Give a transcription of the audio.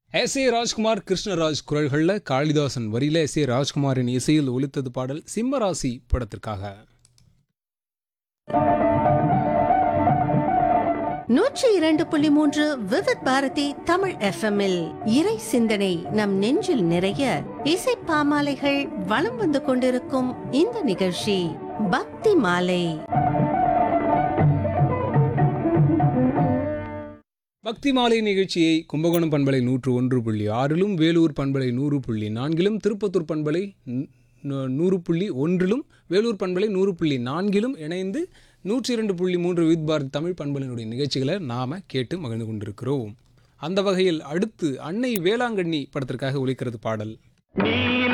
SA. Rajkumar, Krishnaraj குரல்களில், காளிதாசன் வரியில SA. ராஜ்குமாரின் இசையில் ஒலித்தது பாடல் சிம்மராசி படத்திற்காக. 102.3 விவித் பாரதி தமிழ் FM-இல் இறை சிந்தனை நம் நெஞ்சில் நிறைய இசை பாமாலைகள் வலம் வந்து கொண்டிருக்கும் இந்த நிகழ்ச்சி பக்தி மாலை. பக்தி மாலை நிகழ்ச்சியை கும்பகோணம் பண்பலை 101.6லும், வேலூர் பண்பலை 100.4லும், திருப்பத்தூர் பண்பலை 100.1லும், வேலூர் பண்பலை 100.4லும் இணைந்து 102.3 வித் பாரதி தமிழ் பண்பலினுடைய நிகழ்ச்சிகளை நாம் கேட்டு மகிழ்ந்து கொண்டிருக்கிறோம். அந்த வகையில் அடுத்து அன்னை வேளாங்கண்ணி படத்திற்காக ஒலிக்கிறது பாடல்.